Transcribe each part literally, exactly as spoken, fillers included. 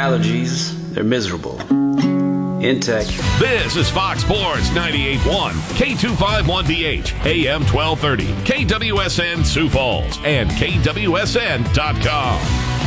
allergies, they're miserable. In tech. This is Fox Sports ninety-eight point one, K two fifty-one D H, A M twelve thirty, K W S N Sioux Falls, and K W S N dot com.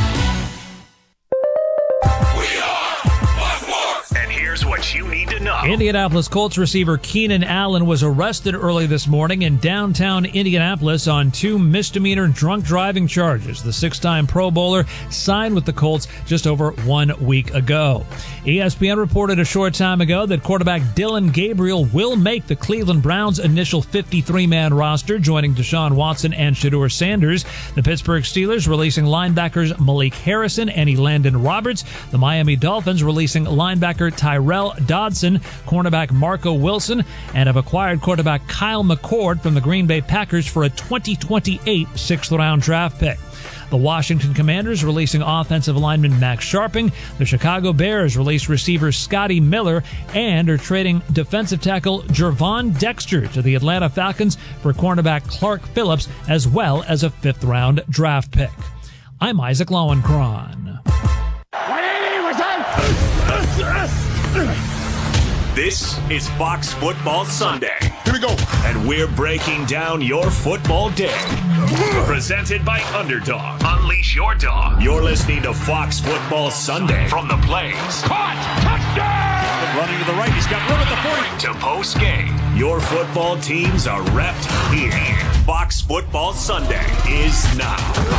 What you need to know. Indianapolis Colts receiver Keenan Allen was arrested early this morning in downtown Indianapolis on two misdemeanor drunk driving charges. The six-time Pro Bowler signed with the Colts just over one week ago. E S P N reported a short time ago that quarterback Dillon Gabriel will make the Cleveland Browns' initial fifty-three man roster, joining Deshaun Watson and Shedeur Sanders. The Pittsburgh Steelers releasing linebackers Malik Harrison and Elandon Roberts. The Miami Dolphins releasing linebacker Tyrell Dodson, cornerback Marco Wilson, and have acquired quarterback Kyle McCord from the Green Bay Packers for a twenty twenty-eight sixth-round draft pick. The Washington Commanders releasing offensive lineman Max Sharping. The Chicago Bears released receiver Scotty Miller and are trading defensive tackle Gervon Dexter to the Atlanta Falcons for cornerback Clark Phillips, as well as a fifth-round draft pick. I'm Isaac Lowenkron. This is Fox Football Sunday. Here we go. And we're breaking down your football day. Presented by Underdog. Unleash your dog. You're listening to Fox Football Sunday. From the plays. Caught! Touchdown! Running to the right. He's got room at the forty. To post game. Your football teams are repped here. Fox Football Sunday is now.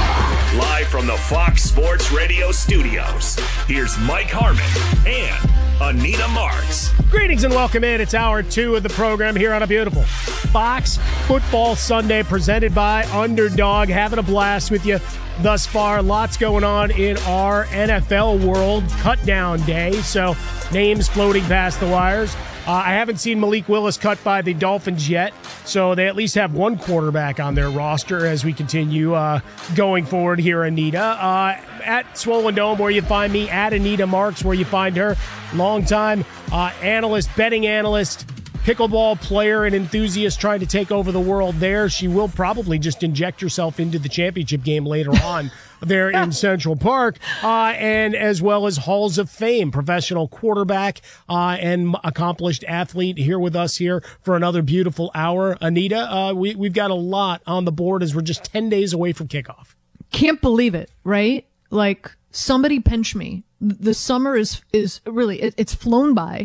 Live from the Fox Sports Radio studios. Here's Mike Harmon and Anita Marks. Greetings and welcome in. It's hour two of the program here on a beautiful Fox Football Sunday presented by Underdog. Having a blast with you thus far. Lots going on in our N F L world. Cut down day, so names floating past the wires. Uh, I haven't seen Malik Willis cut by the Dolphins yet, so they at least have one quarterback on their roster as we continue uh, going forward here, Anita. Uh, at Swollen Dome, where you find me, at Anita Marks, where you find her. Longtime uh, analyst, betting analyst, pickleball player and enthusiast trying to take over the world there. She will probably just inject herself into the championship game later on there in Central Park, uh, and as well as Halls of Fame, professional quarterback uh, and accomplished athlete here with us here for another beautiful hour. Anita, uh, we, we've got a lot on the board as we're just ten days away from kickoff. Can't believe it, right? Like, somebody pinch me. The summer is, is really, it, it's flown by.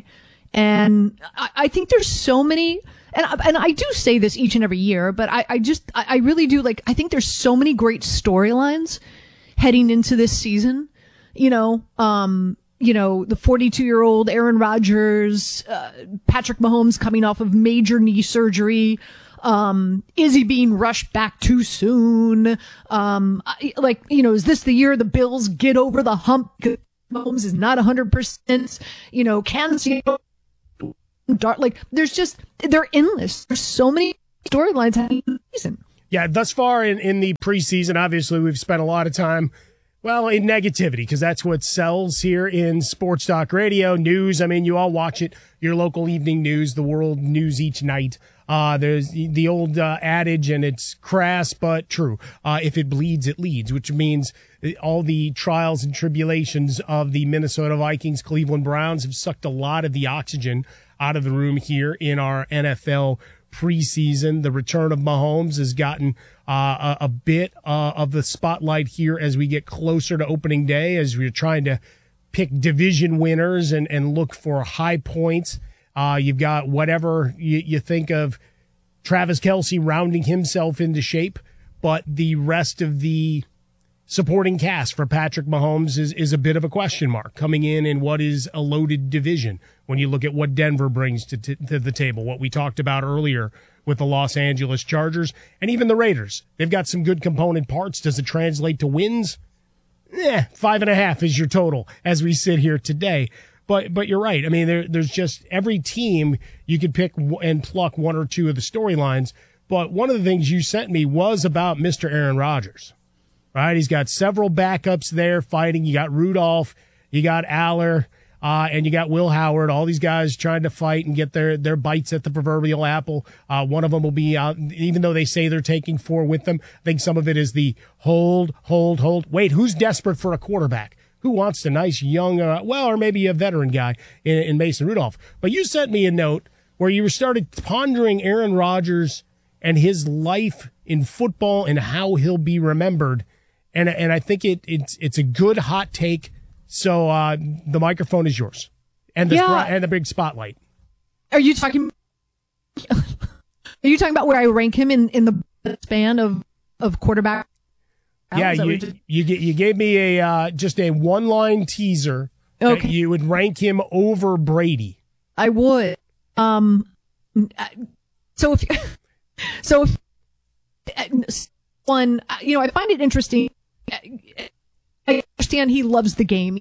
And I, I think there's so many, and, and I do say this each and every year, but I, I just, I, I really do, like, I think there's so many great storylines heading into this season. You know, um, you know, the forty-two-year-old Aaron Rodgers, uh, Patrick Mahomes coming off of major knee surgery, um, is he being rushed back too soon? Um, like, you know, is this the year the Bills get over the hump? Mahomes is not one hundred percent, you know, can see Dart, like, there's just, they're endless. There's so many storylines happening in the season. Yeah, thus far in, in the preseason, obviously, we've spent a lot of time, well, in negativity, because that's what sells here in Sports Talk Radio. News, I mean, you all watch it, your local evening news, the world news each night. Uh, there's the, the old uh, adage, and it's crass but true. Uh, if it bleeds, it leads, which means all the trials and tribulations of the Minnesota Vikings, Cleveland Browns have sucked a lot of the oxygen out of the room here in our N F L preseason. The return of Mahomes has gotten uh, a, a bit uh, of the spotlight here as we get closer to opening day, as we're trying to pick division winners and, and look for high points. Uh, you've got whatever you, you think of Travis Kelce rounding himself into shape, but the rest of the supporting cast for Patrick Mahomes is, is a bit of a question mark coming in in what is a loaded division when you look at what Denver brings to, to, to the table, what we talked about earlier with the Los Angeles Chargers and even the Raiders. They've got some good component parts. Does it translate to wins? Eh, five and a half is your total as we sit here today. But but you're right. I mean, there, there's just every team you could pick and pluck one or two of the storylines. But one of the things you sent me was about Mister Aaron Rodgers. Right, he's got several backups there fighting. You got Rudolph, you got Aller, uh, and you got Will Howard. All these guys trying to fight and get their, their bites at the proverbial apple. Uh, one of them will be out, even though they say they're taking four with them. I think some of it is the hold, hold, hold. Wait, who's desperate for a quarterback? who wants a nice young, uh, well, or maybe a veteran guy in, in Mason Rudolph. But you sent me a note where you started pondering Aaron Rodgers and his life in football and how he'll be remembered. And and I think it it's it's a good hot take. So uh, the microphone is yours, and the Yeah. and the big spotlight. Are you talking? Are you talking about where I rank him in, in the span of of quarterback? Yeah, Is that what you you're- you you gave me a uh, just a one line teaser. that Okay. you would rank him over Brady. I would. Um. So if so, if, one, you know, I find it interesting. I understand he loves the game.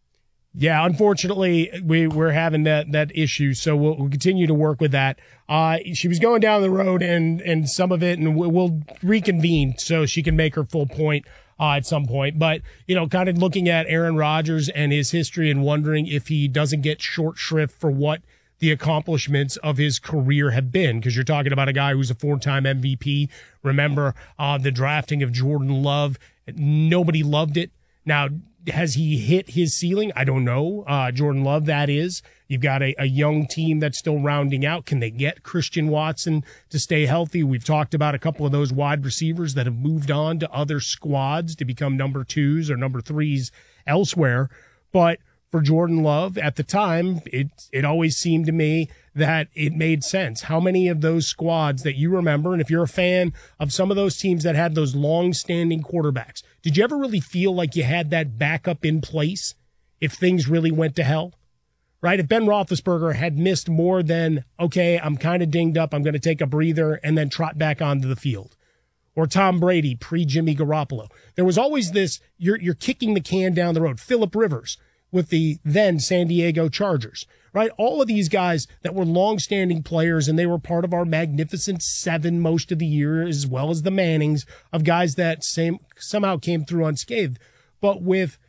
Yeah, unfortunately, we, we're having that, that issue, so we'll, we'll continue to work with that. Uh, she was going down the road and, and some of it, and we'll, we'll reconvene so she can make her full point uh, at some point. But, you know, kind of looking at Aaron Rodgers and his history and wondering if he doesn't get short shrift for what the accomplishments of his career have been, because you're talking about a guy who's a four-time M V P. Remember uh, the drafting of Jordan Love. Nobody loved it. Now, has he hit his ceiling? I don't know. Uh, Jordan Love, that is. You've got a, a young team that's still rounding out. Can they get Christian Watson to stay healthy? We've talked about a couple of those wide receivers that have moved on to other squads to become number twos or number threes elsewhere. But for Jordan Love at the time, it it always seemed to me that it made sense. How many of those squads that you remember, and if you're a fan of some of those teams that had those long-standing quarterbacks, did you ever really feel like you had that backup in place if things really went to hell? Right? If Ben Roethlisberger had missed more than, okay, I'm kind of dinged up, I'm going to take a breather and then trot back onto the field. Or Tom Brady pre-Jimmy Garoppolo. There was always this, you're you're kicking the can down the road. Phillip Rivers with the then San Diego Chargers, right? All of these guys that were long-standing players, and they were part of our Magnificent Seven most of the year, as well as the Mannings, of guys that same somehow came through unscathed. But with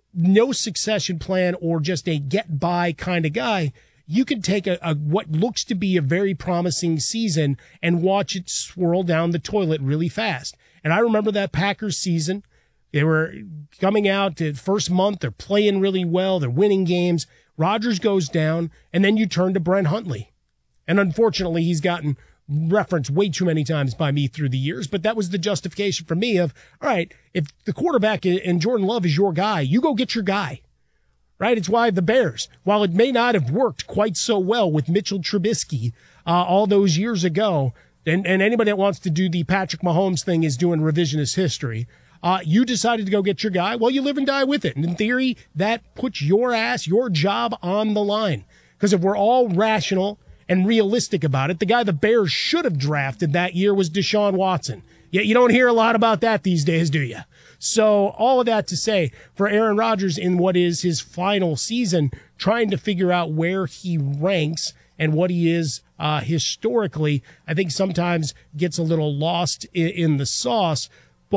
no succession plan or just a get-by kind of guy, you can take a, a what looks to be a very promising season and watch it swirl down the toilet really fast. And I remember that Packers season. They were coming out the first month. They're playing really well. They're winning games. Rodgers goes down, and then you turn to Brent Hundley. And unfortunately, he's gotten referenced way too many times by me through the years, but that was the justification for me of, all right, if the quarterback in Jordan Love is your guy, you go get your guy. Right? It's why the Bears, while it may not have worked quite so well with Mitchell Trubisky uh, all those years ago, and, and anybody that wants to do the Patrick Mahomes thing is doing revisionist history. Uh, you decided to go get your guy. Well, you live and die with it. And in theory, that puts your ass, your job on the line. Because if we're all rational and realistic about it, the guy the Bears should have drafted that year was Deshaun Watson. Yet you don't hear a lot about that these days, do you? So all of that to say, for Aaron Rodgers in what is his final season, trying to figure out where he ranks and what he is uh, historically, I think sometimes gets a little lost in, in the sauce.